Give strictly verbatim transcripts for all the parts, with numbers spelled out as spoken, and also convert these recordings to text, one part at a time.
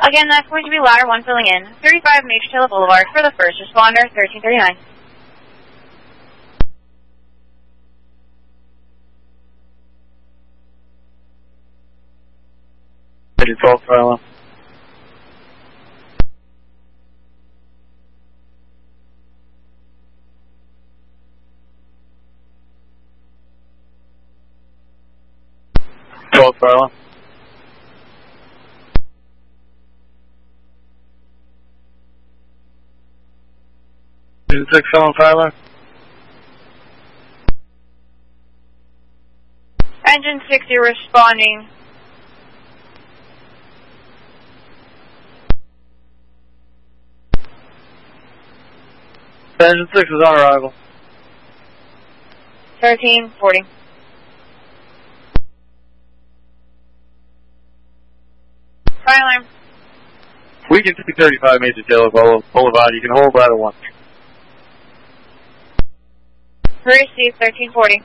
Again, that's going to be ladder one filling in, thirty-five Major Taylor Boulevard for the first responder, thirteen thirty-nine. Major twelve, Philo. twelve, Philo. Major six, seven, Philo. Engine sixty responding. Engine six is on arrival. thirteen forty. Fire alarm. We can see thirty-five Major Taylor Boulevard. You can hold ladder one. Receive thirteen forty.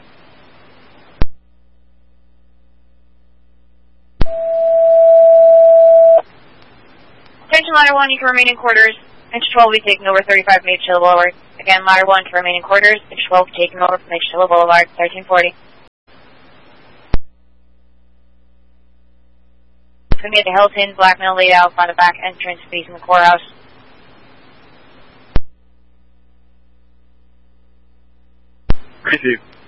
Attention ladder one, you can remain in quarters. Inch twelve will be taking over thirty-five Major Taylor Boulevard. Again, ladder one to remain in quarters. Inch twelve taking over Major Taylor Boulevard, thirteen forty. It's going to be at the Hilton, Blackmail laid out by the back entrance facing the courthouse. Receive.